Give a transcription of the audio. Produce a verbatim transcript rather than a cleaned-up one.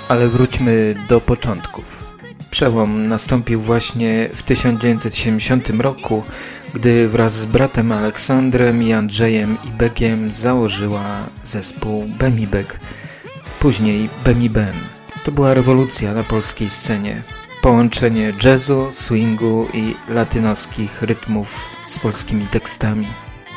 Ale wróćmy do początków. Przełom nastąpił właśnie w tysiąc dziewięćset siedemdziesiątym roku, gdy wraz z bratem Aleksandrem i Andrzejem Ibegiem założyła zespół Bemibeg, później Bemibem. To była rewolucja na polskiej scenie. Połączenie jazzu, swingu i latynoskich rytmów z polskimi tekstami.